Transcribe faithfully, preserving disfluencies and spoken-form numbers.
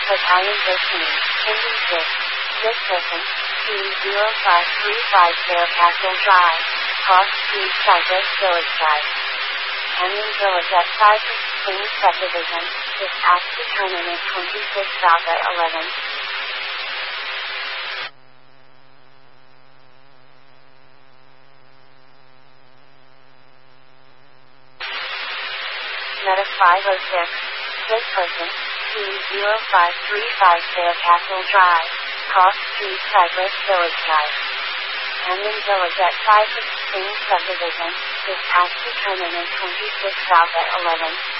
Italian thirteen, Hindi six. This person, two zero five three five Faircastle Drive, Cross Street, Cypress Village Drive. Onion Village at Cypress Springs Subdivision, is asked to turn in at twenty-six south at eleven. Meta five oh six. This person, two zero five three five Faircastle Drive, Cross Street, Cypress Village Drive. Onion Village at Cypress Springs Subdivision, is asked to turn in at twenty-six south at eleven.